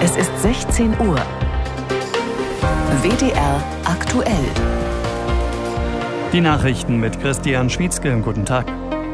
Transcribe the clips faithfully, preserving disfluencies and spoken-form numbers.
Es ist sechzehn Uhr. W D R aktuell. Die Nachrichten mit Christian Schwietzke. Guten Tag.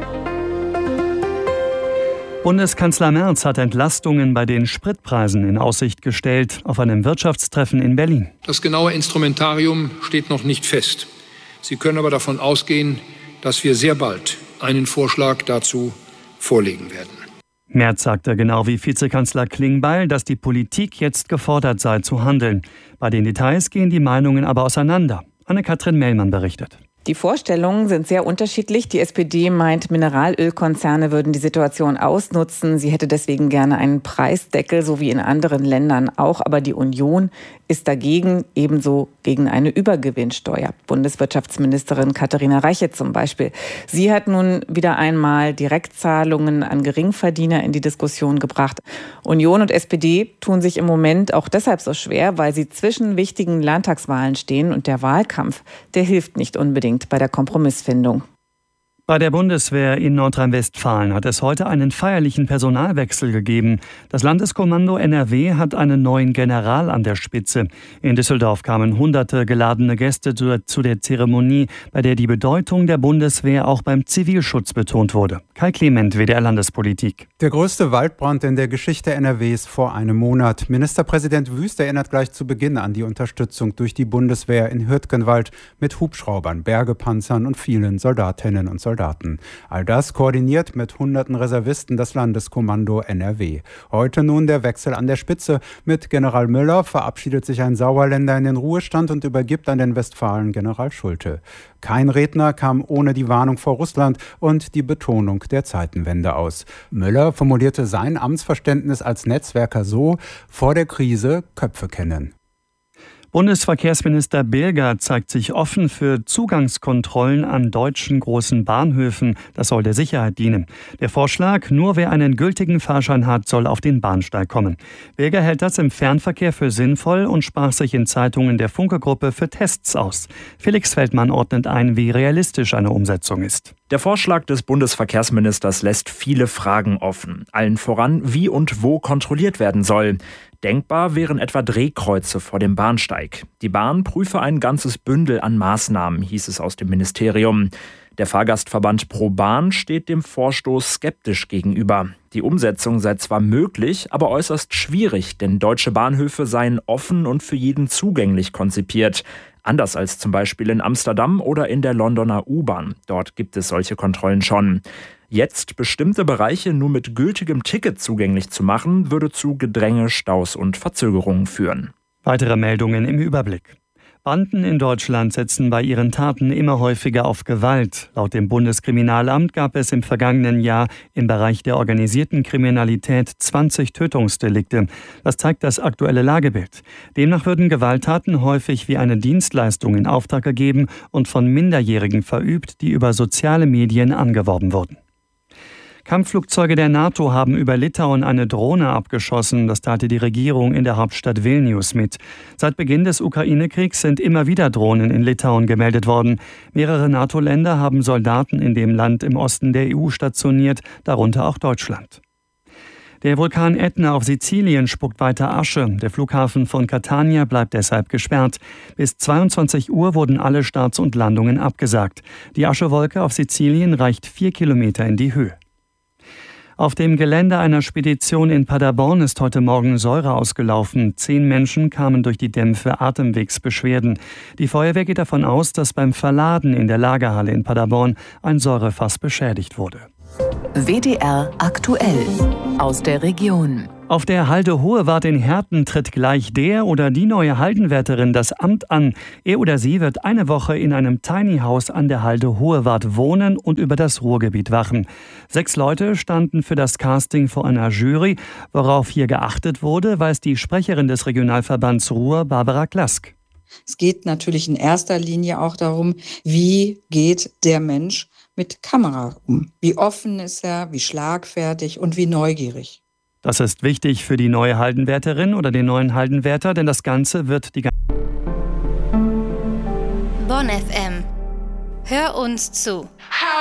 Bundeskanzler Merz hat Entlastungen bei den Spritpreisen in Aussicht gestellt auf einem Wirtschaftstreffen in Berlin. Das genaue Instrumentarium steht noch nicht fest. Sie können aber davon ausgehen, dass wir sehr bald einen Vorschlag dazu vorlegen werden. Merz sagte genau wie Vizekanzler Klingbeil, dass die Politik jetzt gefordert sei zu handeln. Bei den Details gehen die Meinungen aber auseinander. Anne-Kathrin Mellmann berichtet. Die Vorstellungen sind sehr unterschiedlich. Die S P D meint, Mineralölkonzerne würden die Situation ausnutzen. Sie hätte deswegen gerne einen Preisdeckel, so wie in anderen Ländern auch. Aber die Union ist dagegen, ebenso gegen eine Übergewinnsteuer. Bundeswirtschaftsministerin Katharina Reiche zum Beispiel. Sie hat nun wieder einmal Direktzahlungen an Geringverdiener in die Diskussion gebracht. Union und S P D tun sich im Moment auch deshalb so schwer, weil sie zwischen wichtigen Landtagswahlen stehen. Und der Wahlkampf, der hilft nicht unbedingt bei der Kompromissfindung. Bei der Bundeswehr in Nordrhein-Westfalen hat es heute einen feierlichen Personalwechsel gegeben. Das Landeskommando N R W hat einen neuen General an der Spitze. In Düsseldorf kamen hunderte geladene Gäste zu der Zeremonie, bei der die Bedeutung der Bundeswehr auch beim Zivilschutz betont wurde. Kai Clement, W D R Landespolitik. Der größte Waldbrand in der Geschichte N R Ws vor einem Monat. Ministerpräsident Wüst erinnert gleich zu Beginn an die Unterstützung durch die Bundeswehr in Hürtgenwald mit Hubschraubern, Bergepanzern und vielen Soldatinnen und Soldaten. All das koordiniert mit hunderten Reservisten das Landeskommando N R W. Heute nun der Wechsel an der Spitze. Mit General Müller verabschiedet sich ein Sauerländer in den Ruhestand und übergibt an den Westfalen General Schulte. Kein Redner kam ohne die Warnung vor Russland und die Betonung der Zeitenwende aus. Müller formulierte sein Amtsverständnis als Netzwerker so: vor der Krise Köpfe kennen. Bundesverkehrsminister Bilger zeigt sich offen für Zugangskontrollen an deutschen großen Bahnhöfen. Das soll der Sicherheit dienen. Der Vorschlag, nur wer einen gültigen Fahrschein hat, soll auf den Bahnsteig kommen. Bilger hält das im Fernverkehr für sinnvoll und sprach sich in Zeitungen der Funke-Gruppe für Tests aus. Felix Feldmann ordnet ein, wie realistisch eine Umsetzung ist. Der Vorschlag des Bundesverkehrsministers lässt viele Fragen offen. Allen voran, wie und wo kontrolliert werden soll. Denkbar wären etwa Drehkreuze vor dem Bahnsteig. Die Bahn prüfe ein ganzes Bündel an Maßnahmen, hieß es aus dem Ministerium. Der Fahrgastverband ProBahn steht dem Vorstoß skeptisch gegenüber. Die Umsetzung sei zwar möglich, aber äußerst schwierig, denn deutsche Bahnhöfe seien offen und für jeden zugänglich konzipiert. Anders als zum Beispiel in Amsterdam oder in der Londoner U-Bahn. Dort gibt es solche Kontrollen schon. Jetzt bestimmte Bereiche nur mit gültigem Ticket zugänglich zu machen, würde zu Gedränge, Staus und Verzögerungen führen. Weitere Meldungen im Überblick. Banden in Deutschland setzen bei ihren Taten immer häufiger auf Gewalt. Laut dem Bundeskriminalamt gab es im vergangenen Jahr im Bereich der organisierten Kriminalität zwanzig Tötungsdelikte. Das zeigt das aktuelle Lagebild. Demnach würden Gewalttaten häufig wie eine Dienstleistung in Auftrag gegeben und von Minderjährigen verübt, die über soziale Medien angeworben wurden. Kampfflugzeuge der NATO haben über Litauen eine Drohne abgeschossen. Das teilte die Regierung in der Hauptstadt Vilnius mit. Seit Beginn des Ukraine-Kriegs sind immer wieder Drohnen in Litauen gemeldet worden. Mehrere NATO-Länder haben Soldaten in dem Land im Osten der E U stationiert, darunter auch Deutschland. Der Vulkan Ätna auf Sizilien spuckt weiter Asche. Der Flughafen von Catania bleibt deshalb gesperrt. Bis zweiundzwanzig Uhr wurden alle Starts und Landungen abgesagt. Die Aschewolke auf Sizilien reicht vier Kilometer in die Höhe. Auf dem Gelände einer Spedition in Paderborn ist heute Morgen Säure ausgelaufen. Zehn Menschen kamen durch die Dämpfe Atemwegsbeschwerden. Die Feuerwehr geht davon aus, dass beim Verladen in der Lagerhalle in Paderborn ein Säurefass beschädigt wurde. W D R aktuell aus der Region. Auf der Halde Hohewart in Herten tritt gleich der oder die neue Haldenwärterin das Amt an. Er oder sie wird eine Woche in einem Tiny House an der Halde Hohewart wohnen und über das Ruhrgebiet wachen. Sechs Leute standen für das Casting vor einer Jury. Worauf hier geachtet wurde, weiß die Sprecherin des Regionalverbands Ruhr, Barbara Klask. Es geht natürlich in erster Linie auch darum, wie geht der Mensch mit Kamera um? Wie offen ist er, wie schlagfertig und wie neugierig? Das ist wichtig für die neue Haldenwärterin oder den neuen Haldenwärter, denn das Ganze wird die Bonn F M. Hör uns zu.